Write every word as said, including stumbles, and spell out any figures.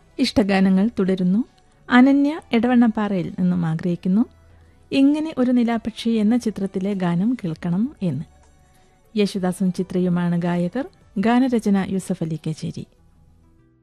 ഇഷ്ടഗാനങ്ങൾ തുടരുന്നു. അനന്യ എടവണ്ണപ്പാറയിൽ നിന്നും ആഗ്രഹിക്കുന്നു ഇങ്ങനെ ഒരു നിലാപക്ഷി എന്ന ചിത്രത്തിലെ ഗാനം കേൾക്കണം എന്ന്. യേശുദാസും ചിത്രയുമാണ് ഗായകർ. ഗാനരചന യൂസഫ് അലി കച്ചേരി.